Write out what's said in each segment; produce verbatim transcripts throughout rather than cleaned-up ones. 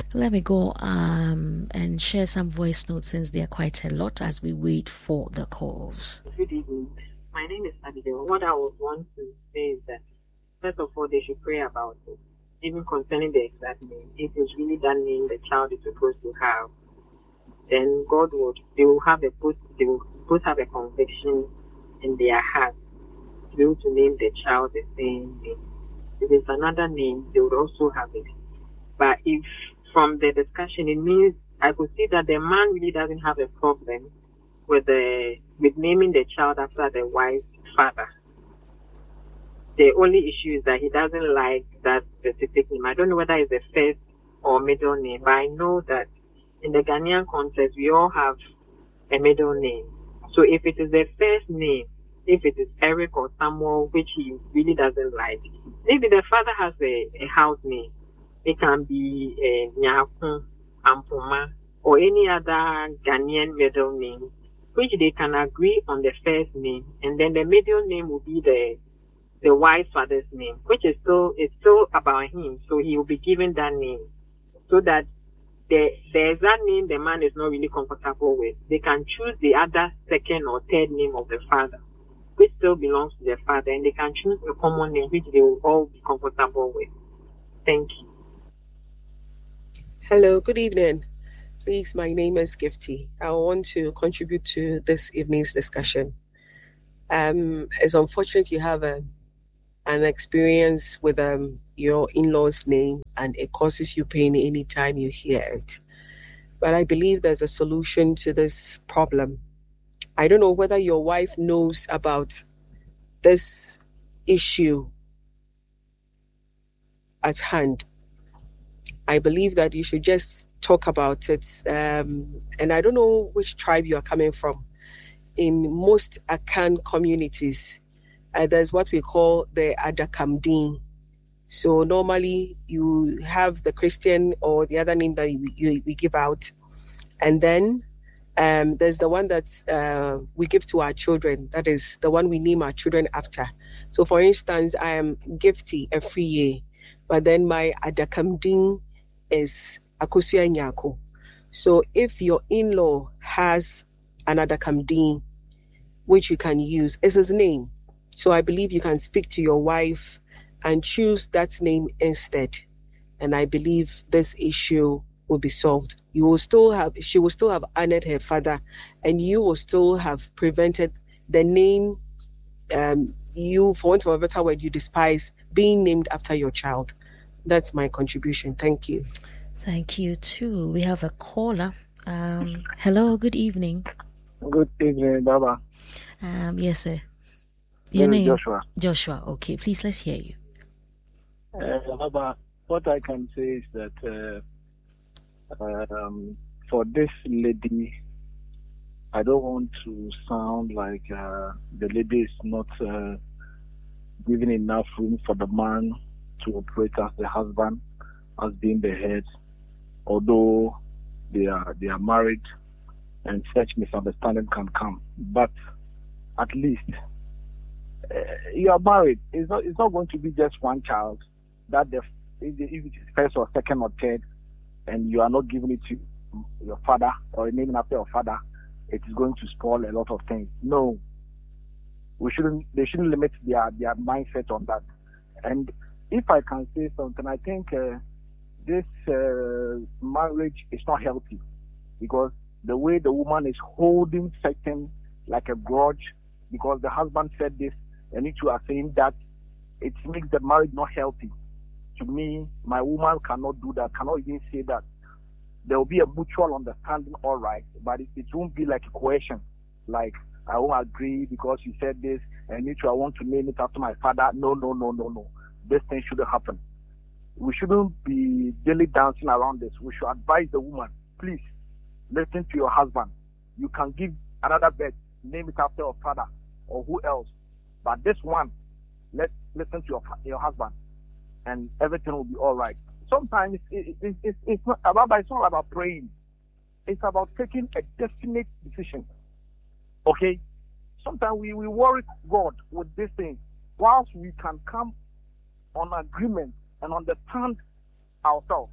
Let me go um, and share some voice notes since there are quite a lot as we wait for the calls. Good evening. My name is Abigail. What I would want to say is that, first of all, they should pray about it, even concerning the exact name. If it's really that name the child is supposed to have, then God would, they will have a both, they will both have a conviction in their heart to be able to name the child the same name. If it's another name, they would also have it. But if from the discussion, it means I could see that the man really doesn't have a problem with the with naming the child after the wife's father. The only issue is that he doesn't like that specific name. I don't know whether it's a first or middle name, but I know that in the Ghanaian context, we all have a middle name. So if it is the first name, if it is Eric or Samuel, which he really doesn't like, maybe the father has a, a house name. It can be uh, Nyakun, Ampoma, or any other Ghanaian middle name, which they can agree on the first name, and then the middle name will be the the wife's father's name, which is still it's still about him. So he will be given that name, so that the the exact name the man is not really comfortable with, they can choose the other second or third name of the father, which still belongs to the father, and they can choose a common name which they will all be comfortable with. Thank you. Hello, good evening. Please, my name is Gifty. I want to contribute to this evening's discussion. Um, it's unfortunate you have a, an experience with um, your in-law's name and it causes you pain anytime you hear it. But I believe there's a solution to this problem. I don't know whether your wife knows about this issue at hand. I believe that you should just talk about it. Um, and I don't know which tribe you are coming from. In most Akan communities, uh, there's what we call the Adakamdin. So normally you have the Christian or the other name that we, you, we give out. And then um, there's the one that uh, we give to our children. That is the one we name our children after. So for instance, I am Gifty Efriye, but then my Adakamdin is Akosia Nyako. So if your in-law has another Kamdin, which you can use, is his name. So I believe you can speak to your wife and choose that name instead. And I believe this issue will be solved. You will still have, she will still have honored her father, and you will still have prevented the name um, you, for want of a better word, you despise being named after your child. That's my contribution. Thank you. Thank you too. We have a caller. Um, hello, good evening. Good evening, Baba. Um, yes, sir. Your This name? is Joshua. Joshua. Okay, please, let's hear you. Uh, Baba, what I can say is that uh, um, for this lady, I don't want to sound like uh, the lady is not uh, giving enough room for the man to operate as the husband, as being the head, although they are they are married and such misunderstanding can come. But at least uh, you are married. It's not it's not going to be just one child. That the, if it is first or second or third, and you are not giving it to your father or naming after your father, it is going to spoil a lot of things. No, we shouldn't. They shouldn't limit their their mindset on that. And if I can say something, I think uh, this uh, marriage is not healthy, because the way the woman is holding certain like a grudge because the husband said this and you two are saying that, it makes the marriage not healthy. To me, my woman cannot do that, cannot even say that. There will be a mutual understanding, all right, but it, it won't be like a coercion, like I won't agree because you said this and you two I want to name it after my father. No, no, no, no, no. This thing shouldn't happen. We shouldn't be daily dancing around this. We should advise the woman, please listen to your husband. You can give another birth, name it after your father or who else, but this one, let's listen to your your husband, and everything will be all right. Sometimes it, it, it, it's not about it's not about praying. It's about taking a definite decision. Okay? Sometimes we, we worry God with this thing, whilst we can come on agreement and understand ourselves.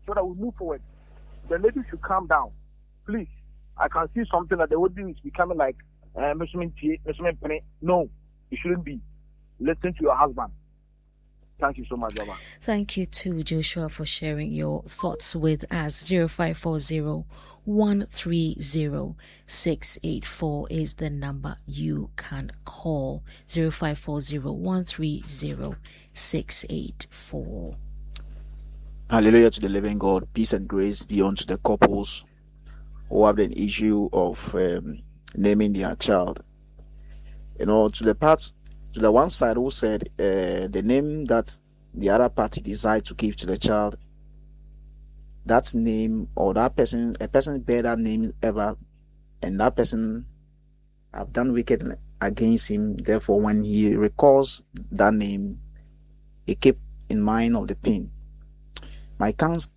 so that we move forward. The lady should calm down. Please. I can see something that the whole thing is becoming like uh, measurement measurement penny. No, it shouldn't be. Listen to your husband. Thank you so much, Baba. Thank you too, Joshua, for sharing your thoughts with us. zero five four zero, one three zero, six eight four is the number you can call. zero five four zero, one three zero, six eight four. Hallelujah to the living God. Peace and grace be unto the couples who have an issue of um, naming their child. You know, to the part, to the one side who said uh, the name that the other party desired to give to the child, that name or that person, a person bear that name ever, and that person have done wicked against him. Therefore, when he recalls that name, he keep in mind of the pain. My counsel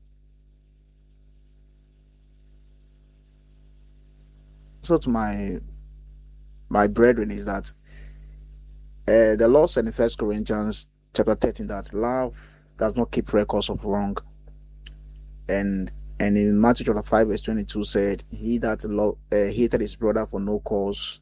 to my my brethren is that uh, the Lord said in First Corinthians chapter thirteen that love does not keep records of wrong, and and in Matthew chapter five verse twenty-two said, "He that lo- uh, hated his brother for no cause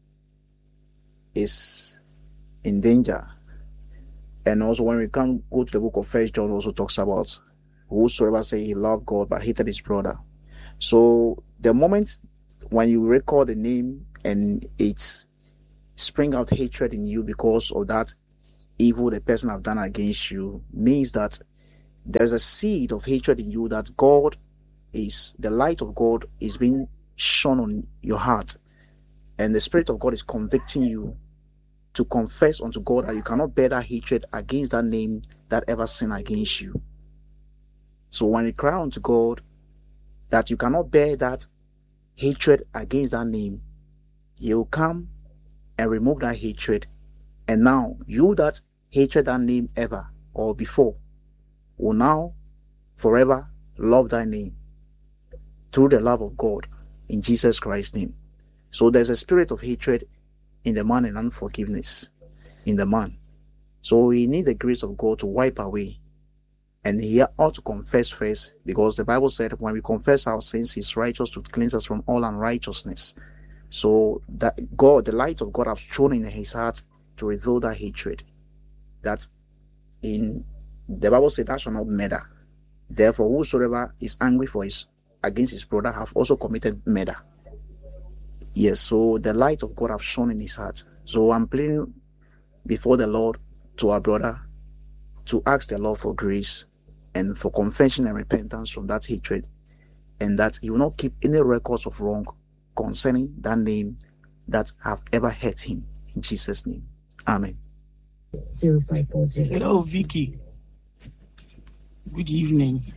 is in danger." And also, when we come go to the book of First John, also talks about whosoever say he loved God but hated his brother. So the moment when you recall the name and it's spring out hatred in you because of that evil the person have done against you, means that there's a seed of hatred in you, that God is, the light of God is being shone on your heart, and the Spirit of God is convicting you to confess unto God that you cannot bear that hatred against that name that ever sinned against you. So when you cry unto God that you cannot bear that hatred against that name, He will come and remove that hatred, and now you that hated that name ever or before will now forever love that name through the love of God in Jesus Christ's name. So there's a spirit of hatred in the man and unforgiveness in the man. So we need the grace of God to wipe away, and he ought to confess first, because the Bible said when we confess our sins, He's righteous to cleanse us from all unrighteousness. So that God, the light of God, have shone in his heart to reveal that hatred. That in the Bible said, "Thou shalt not murder." Therefore, whosoever is angry for his against his brother have also committed murder. Yes, so the light of God have shone in his heart. So I'm pleading before the Lord to our brother to ask the Lord for grace and for confession and repentance from that hatred, and that he will not keep any records of wrong concerning that name that have ever hurt him. In Jesus' name, amen. Hello, Vicky. Good evening.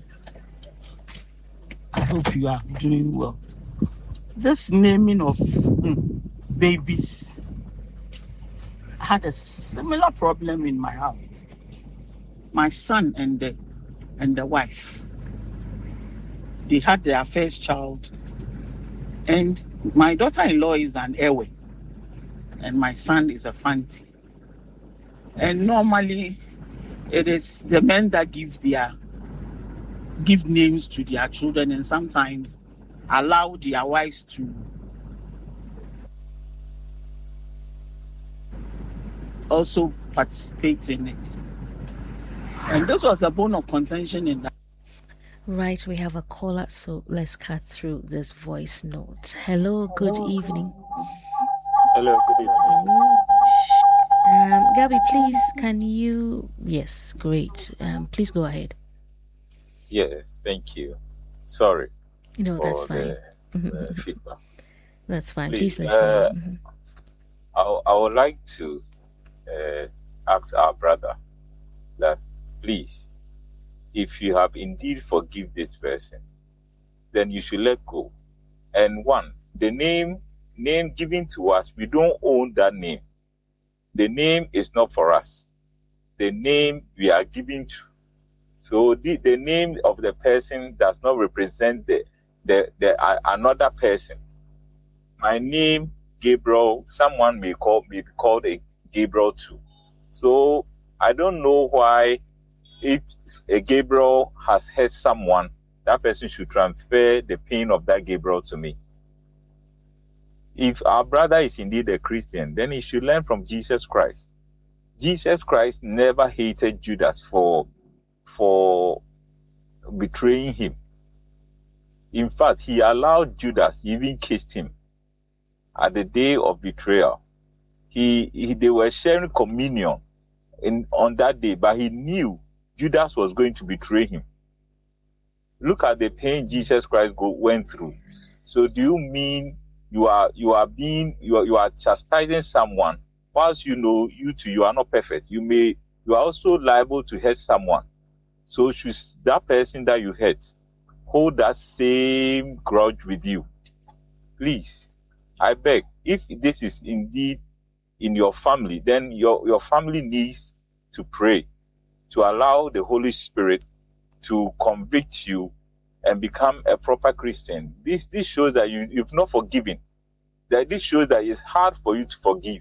I hope you are doing well. This naming of mm, babies, I had a similar problem in my house. My son and the and the wife, they had their first child, and my daughter-in-law is an Ewe, and my son is a Fanti. And normally, it is the men that give their give names to their children, and sometimes allow their wives to also participate in it. And this was a bone of contention in that. Right, we have a caller, so let's cut through this voice note. Hello, good evening. Hello, good evening. Um, Gabby, please, can you... Yes, great. Um, please go ahead. Yes, thank you. Sorry. No, that's fine. The, the feedback. That's fine. Please, Please listen. Uh, Mm-hmm. I, I would like to uh, ask our brother that, please, if you have indeed forgive this person, then you should let go. And one, the name name given to us, we don't own that name. The name is not for us. The name we are giving to. So the, the name of the person does not represent the the, the uh, another person. My name, Gabriel, someone may call may be called a Gabriel too. So I don't know why if a Gabriel has hurt someone, that person should transfer the pain of that Gabriel to me. If our brother is indeed a Christian, then he should learn from Jesus Christ. Jesus Christ never hated Judas for, for betraying him. In fact, he allowed Judas, he even kissed him at the day of betrayal. He, he they were sharing communion in on that day, but he knew Judas was going to betray him. Look at the pain Jesus Christ go, went through. So do you mean you are you are being you are, you are chastising someone whilst you know you too you are not perfect? You may you are also liable to hurt someone. So should that person that you hurt hold that same grudge with you? Please, I beg, if this is indeed in your family, then your, your family needs to pray, to allow the Holy Spirit to convict you and become a proper Christian. This this shows that you, you've not forgiven. That this shows that it's hard for you to forgive.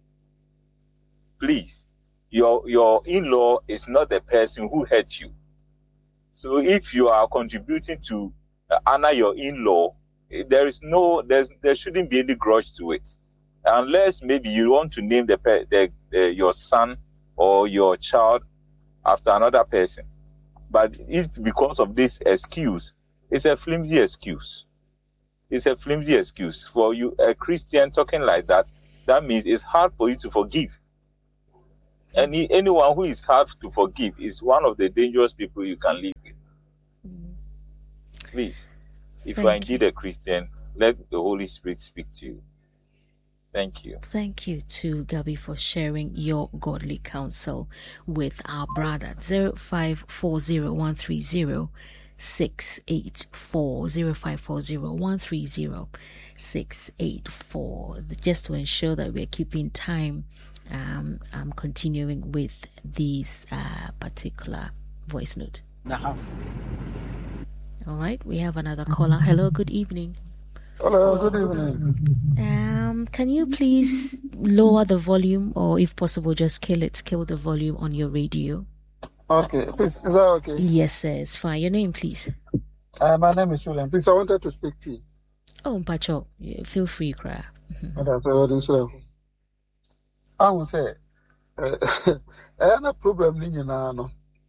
Please, your your in-law is not the person who hurt you. So if you are contributing to honor your in-law, there is no there there shouldn't be any grudge to it, unless maybe you want to name the, the, the your son or your child after another person. But if because of this excuse, it's a flimsy excuse. It's a flimsy excuse for you, a Christian talking like that. That means it's hard for you to forgive. Any anyone who is hard to forgive is one of the dangerous people you can live with. Mm. Please, if Thank you are indeed you. a Christian, let the Holy Spirit speak to you. Thank you. Thank you to Gabi for sharing your godly counsel with our brother. zero five four zero one three zero six eight four zero five four zero one three zero six eight four. Just to ensure that we're keeping time, um, I'm continuing with this uh, particular voice note. The house. All right, we have another caller. Hello, good evening. Hello, good evening. Um, can you please lower the volume, or if possible, just kill it, kill the volume on your radio? Okay, please, is that okay? Yes, sir, it's fine. Your name, please. Uh, my name is Julian. Please, I wanted to speak to you. Oh, Mpacho, feel free, cry. I will say, I have a problem in your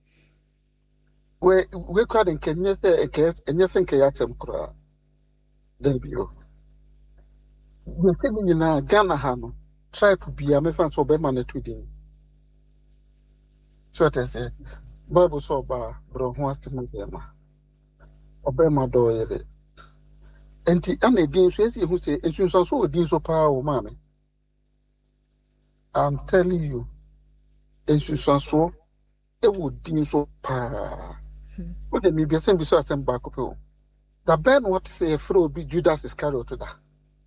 We we couldn't can you say a case and you think I had some cry. Then you. We're thinking in a Ghana Hano. Try to be a mefan so be man to din. So I say, Bible so ba bro who has to move them. Obey my door. And the and again, so who say, and you so din so power, mammy. I'm telling you, and you so it would din so power. What the maybe same besides some back of you. The Ben what say a be Judas Iscariot to that.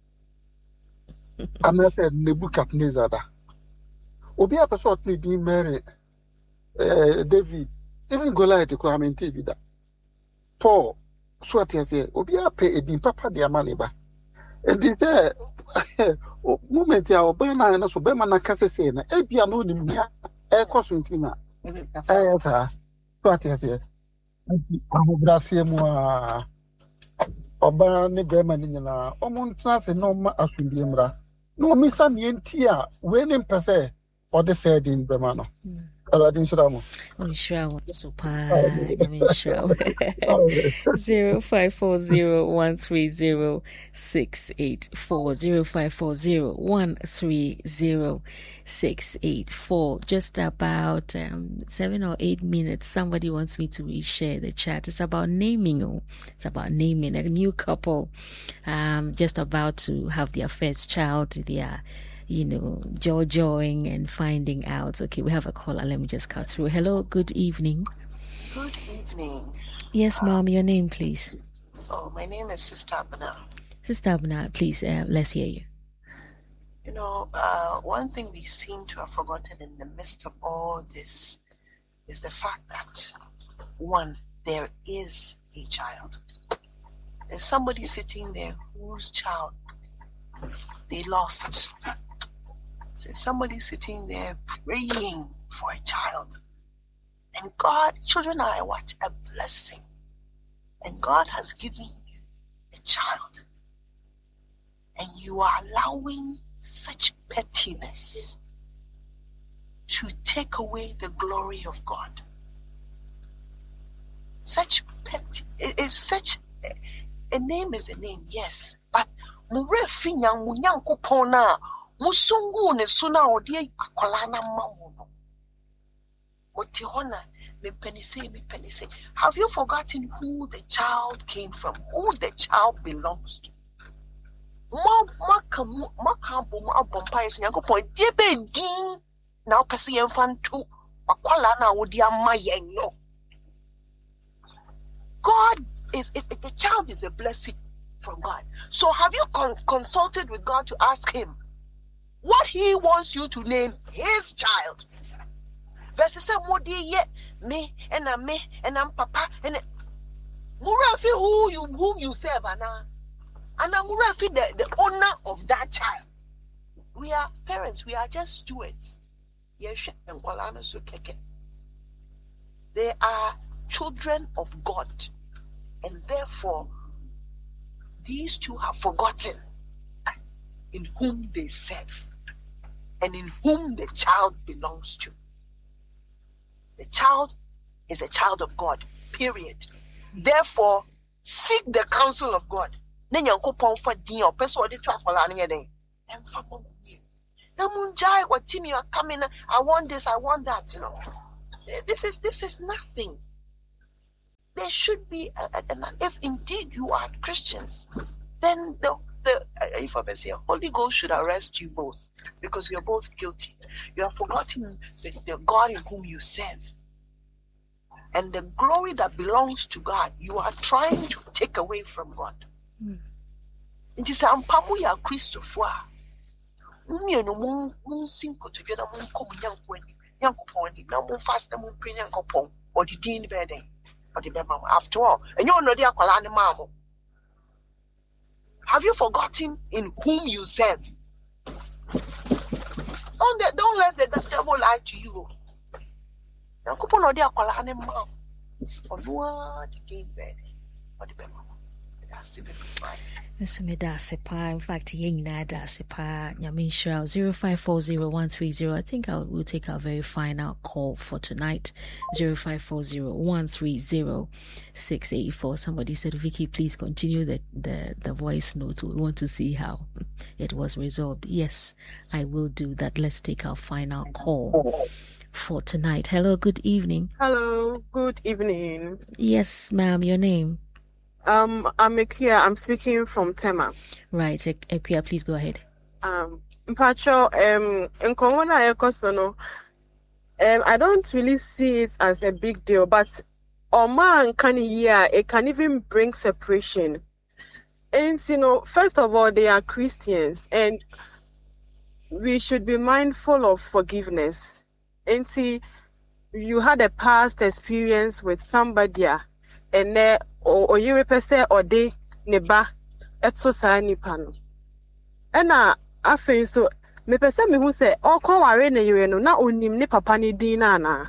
I'm not a Nebuchadnezzar. Obi a person me di Mary, David, even Goliath could have in T V that. Paul, so say, Obi a pay a din papa de amaniba. And the moment ya obana and so be man kase say na e bia no nim ya e kosuntina. Eh sa. What say? Abubrasiye mu a oba ne bema ni nyina omo ntena se no ma asundie mra no misa ne ntia we ne mpese o de said in bema no ala din shiramo oh shirawo super I mean shirawo zero five four zero one three zero six eight four zero five four zero one three zero six eight four. Just about um, seven or eight minutes. Somebody wants me to reshare the chat. It's about naming. Oh, it's about naming a new couple, um, just about to have their first child. They are, you know, joy-joying and finding out. Okay, we have a caller. Let me just cut through. Hello, good evening. Good evening. Yes, ma'am. Your name, please. Oh, my name is Sister Abna. Sister Abna, please, uh, let's hear you. You know, uh, one thing we seem to have forgotten in the midst of all this is the fact that, one, there is a child. There's somebody sitting there whose child they lost. There's somebody sitting there praying for a child, And God, children are what? A blessing. And God has given you a child. And you are allowing such pettiness to take away the glory of God. Such petty, it is such, a, a name is a name, yes. But murefi nyang munyanko pona musungu ne suna odi akwala na mamu. Otihona me penise me penise. Have you forgotten who the child came from? Who the child belongs to? Ma ma kamu ma kambu ma bompa is nyanko pon debe din na opese yemfa nto akwala na odi ama yen no. God is, is the child is a blessing from God. So have you con- consulted with God to ask him what he wants you to name his child? Verse say me and I'm me and I'm papa and Murafi who you whom you serve Anna. And I'm Murafi the, the owner of that child. We are parents, we are just stewards. Yes, and they are children of God. And therefore, these two have forgotten in whom they serve and in whom the child belongs to. The child is a child of God, period. Therefore, seek the counsel of God. I want this, I want that, you know. This is this is nothing. There should be, a, a, a, if indeed you are Christians, then the the if I say Holy Ghost should arrest you both because you are both guilty. You have forgotten the, the God in whom you serve, and the glory that belongs to God. You are trying to take away from God. It is ampamu ya Christopher. Mummy no mun mun sinko together mun come yankwen yankopon na mun fast na mun pray yankopon or the din bedding. After all, and you're not there. Have you forgotten in whom you serve? Don't, don't let the devil lie to you. Mister Medasepa, in fact, Yengina Dasepa, Yamin Shroud, zero five four zero one three zero. I think I will take our very final call for tonight. zero five four zero one three zero six eight four. Somebody said, Vicky, please continue the, the, the voice notes. We want to see how it was resolved. Yes, I will do that. Let's take our final call for tonight. Hello, good evening. Hello, good evening. Yes, ma'am, your name? Um, I'm Ekia. I'm speaking from Tema. Right, Ekia, please go ahead. Um, Mpacho, um, in Kongona Ekosono, um, I don't really see it as a big deal, but Oman can hear it can even bring separation. And you know, first of all, they are Christians, and we should be mindful of forgiveness. And see, you had a past experience with somebody, and there. Or you represent or they neba etso sa nipa no ena afen so me pese me hu se okon na yire no na onim ne papa ne din na na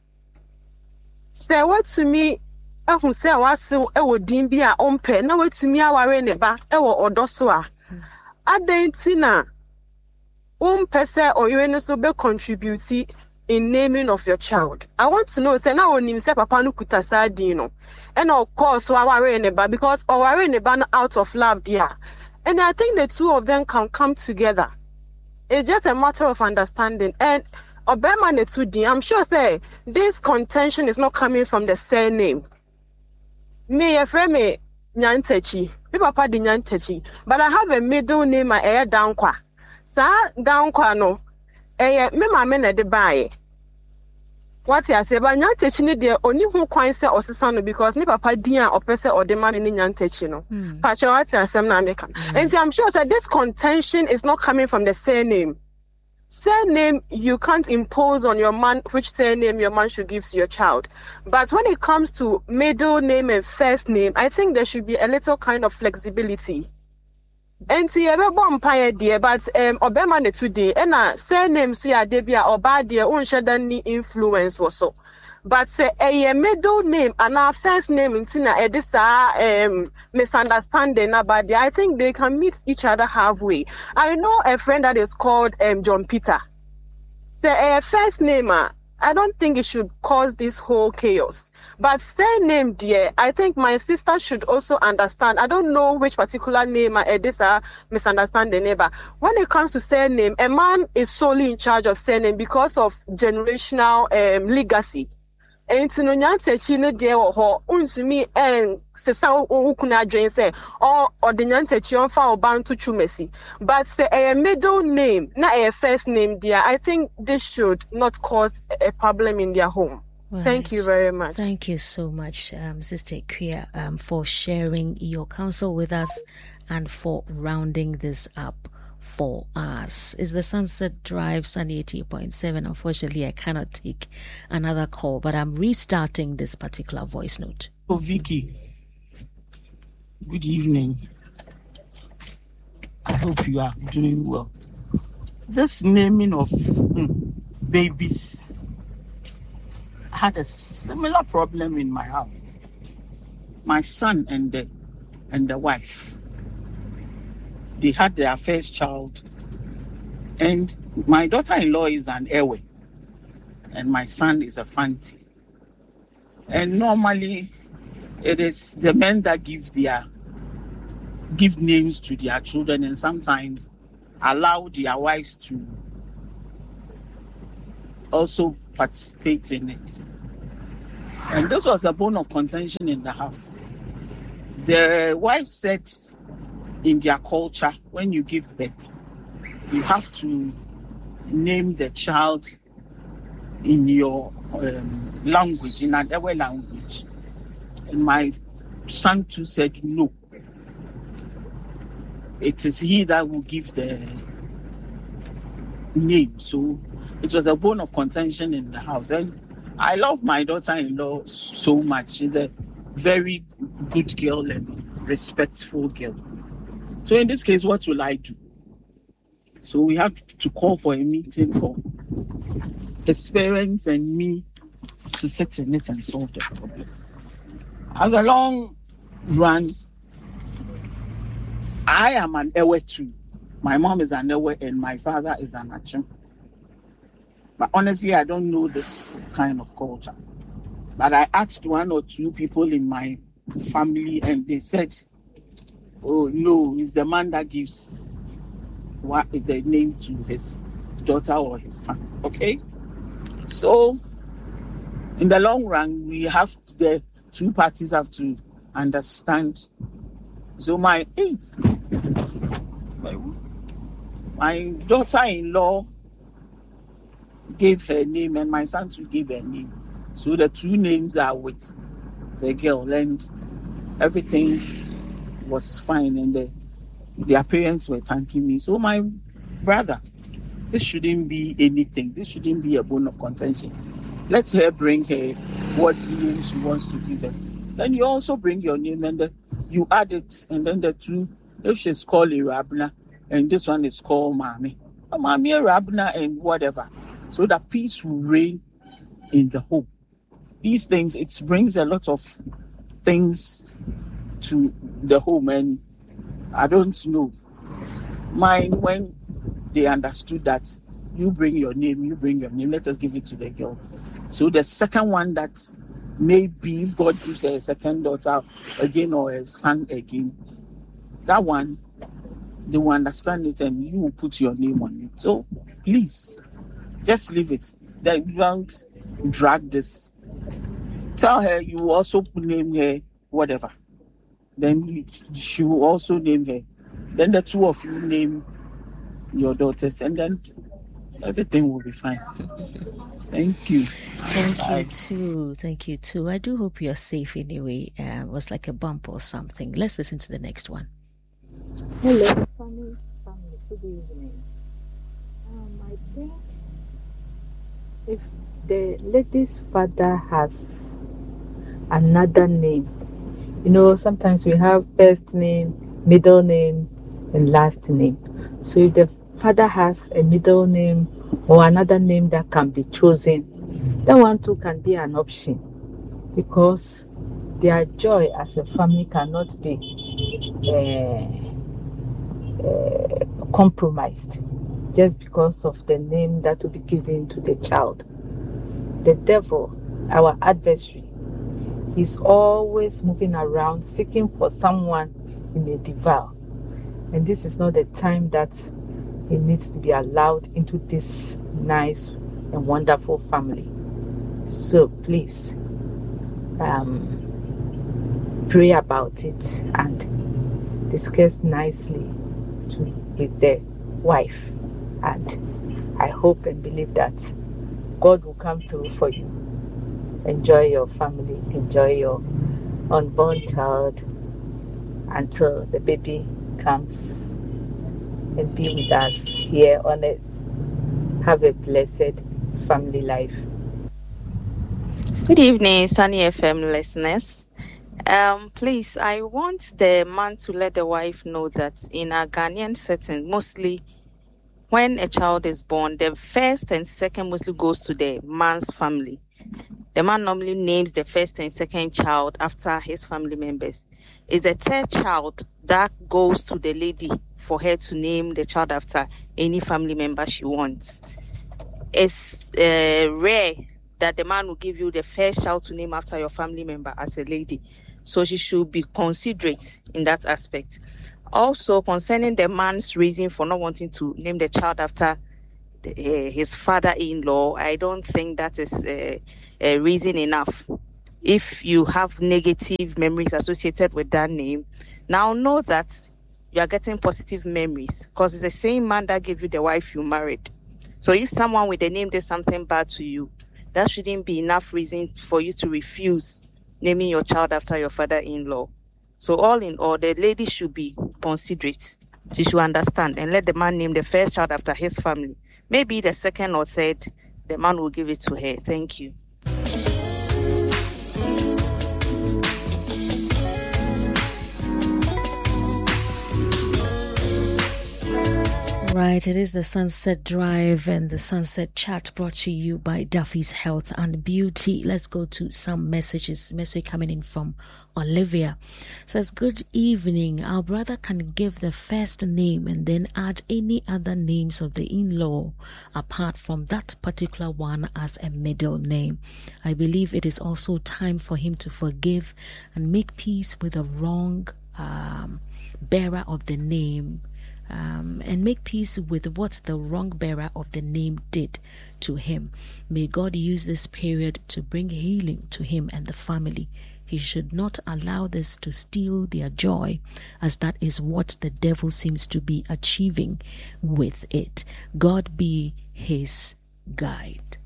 say what to me ahu se wase e wo din bi a ompe na watumi aware ne ba e wo odo so a adanti na ompe se oyire no so be contribute in naming of your child. I want to know, say now onim se papa no kuta sa din no. And of course, so our neighbor because our neighbor out of love, dear. And I think the two of them can come together. It's just a matter of understanding. And Obama the two D, I'm sure say this contention is not coming from the surname. Me a friend me Nyantechi, me papa di Nyantechi, but I have a middle name I air Dankwa. Sa Dankwa no. Eh, me mama na de buy. What I say, but Nyantechi ni de oni hu kwan se osesa because me papa din a opese or de ma me Nyantechi no. Pacho what I say na make. And I'm sure that this contention is not coming from the surname. Surname you can't impose on your man which surname your man should give to your child. But when it comes to middle name and first name, I think there should be a little kind of flexibility. And see, ever bomb pie dear, but um, Obama today, and uh, surname so ya debia or bad dear, own shadani influence was so. But say a middle name and our first name in Tina Edisa um misunderstanding about the, I think they can meet each other halfway. I know a friend that is called um John Peter. Say a first name, uh, I don't think it should cause this whole chaos. But surname, dear, I think my sister should also understand. I don't know which particular name uh, this uh, misunderstand the neighbor. When it comes to surname, a man is solely in charge of surname because of generational um, legacy. And to nyante chi ne de wo ho untumi en sesa wo kuna adwen say or or the nyante chi on fa obantu chumesi, but say a middle name na a first name dear, I think this should not cause a problem in their home. Right. Thank you very much. Thank you so much, um, Sister Queer, um, for sharing your counsel with us and for rounding this up for us. Is the Sunset Drive Sunny eighty point seven? Unfortunately, I cannot take another call, but I'm restarting this particular voice note. Oh, Vicky, good evening. I hope you are doing well. This naming of mm, babies, I had a similar problem in my house. My son and the and the wife, they had their first child, and my daughter-in-law is an Ewe, and my son is a Fanti. And normally, it is the men that give their give names to their children, and sometimes allow their wives to also participate in it. And this was a bone of contention in the house. The wife said, in their culture, when you give birth, you have to name the child in your um, language, in another language. And my son too said no. It is he that will give the name. So it was a bone of contention in the house. And I love my daughter-in-law so much. She's a very good girl and respectful girl. So in this case, what will I do? So we have to call for a meeting for his parents and me to sit in it and solve the problem. As a long run, I am an Ewe too. My mom is an Ewe and my father is an Achim. But honestly, I don't know this kind of culture. But I asked one or two people in my family and they said, oh, no, it's the man that gives what the name to his daughter or his son. Okay? So, in the long run, we have to, the two parties have to understand. So, my hey, my daughter-in-law gave her name, and my son too gave her name. So, the two names are with the girl, and everything was fine, and the, their parents were thanking me. So my brother, this shouldn't be anything. This shouldn't be a bone of contention. Let her bring her what name she wants to give her. Then you also bring your name and the, you add it, and then the two, if she's called Irabna and this one is called Mami, or Mami Irabna and whatever, so that peace will reign in the home. These things, it brings a lot of things to the home, and I don't know. Mine, when they understood that you bring your name, you bring your name, let us give it to the girl. So the second one that maybe if God gives her a second daughter again or a son again, that one, they will understand it and you will put your name on it. So please, just leave it. Then don't drag this. Tell her you also name her whatever. Then she will also name her. Then the two of you name your daughters, and then everything will be fine. Thank you. Thank Bye. you too. Thank you too. I do hope you're safe anyway. Uh, it was like a bump or something. Let's listen to the next one. Hello, family. Family. Good evening. Um, I think if the lady's father has another name, you know, sometimes we have first name, middle name, and last name. So if the father has a middle name or another name that can be chosen, that one too can be an option, because their joy as a family cannot be uh, uh, compromised just because of the name that will be given to the child. The devil, our adversary, is always moving around seeking for someone he may devour. And this is not the time that he needs to be allowed into this nice and wonderful family. So please, um, pray about it and discuss nicely to, with the wife. And I hope and believe that God will come through for you. Enjoy your family, enjoy your unborn child until the baby comes and be with us here on earth. Have a blessed family life. Good evening, Sunny F M listeners. Um, please, I want the man to let the wife know that in a Ghanaian setting, mostly when a child is born, the first and second mostly goes to the man's family. The man normally names the first and second child after his family members. It's the third child that goes to the lady for her to name the child after any family member she wants. It's uh, rare that the man will give you the first child to name after your family member as a lady. So she should be considerate in that aspect. Also, concerning the man's reason for not wanting to name the child after the, uh, his father-in-law, I don't think that is uh, a reason enough. If you have negative memories associated with that name, now know that you are getting positive memories because it's the same man that gave you the wife you married. So if someone with the name did something bad to you, that shouldn't be enough reason for you to refuse naming your child after your father-in-law. So all in all, the lady should be considerate. She should understand and let the man name the first child after his family. Maybe the second or third, the man will give it to her. Thank you. Right, it is the Sunset Drive and the Sunset Chat brought to you by Duffy's Health and Beauty. Let's go to some messages. Message coming in from Olivia. Says, good evening. Our brother can give the first name and then add any other names of the in-law apart from that particular one as a middle name. I believe it is also time for him to forgive and make peace with the wrong um, bearer of the name. Um, and make peace with what the wrong bearer of the name did to him. May God use this period to bring healing to him and the family. He should not allow this to steal their joy, as that is what the devil seems to be achieving with it. God be his guide.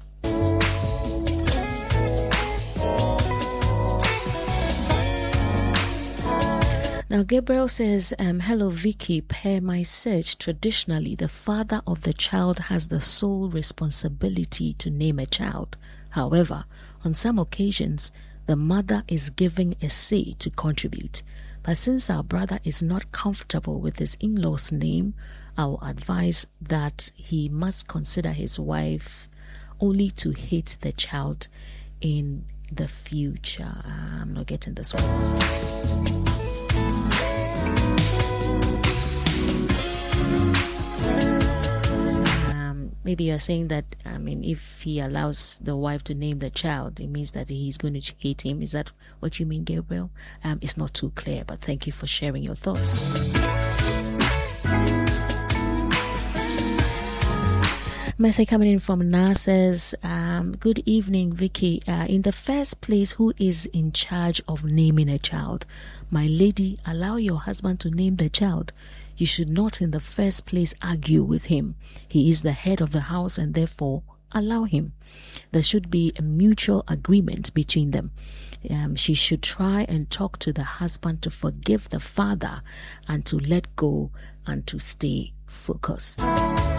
Now, Gabriel says, um, hello, Vicky. Per my search, traditionally, the father of the child has the sole responsibility to name a child. However, on some occasions, the mother is given a say to contribute. But since our brother is not comfortable with his in-law's name, I will advise that he must consider his wife only to hate the child in the future. I'm not getting this one. Maybe you're saying that, I mean, if he allows the wife to name the child, it means that he's going to hate him. Is that what you mean, Gabriel? Um, it's not too clear, but thank you for sharing your thoughts. Message coming in from Na says, um, good evening, Vicky. Uh, in the first place, who is in charge of naming a child? My lady, allow your husband to name the child. You should not in the first place argue with him. He is the head of the house and therefore allow him. There should be a mutual agreement between them. Um, she should try and talk to the husband to forgive the father and to let go and to stay focused.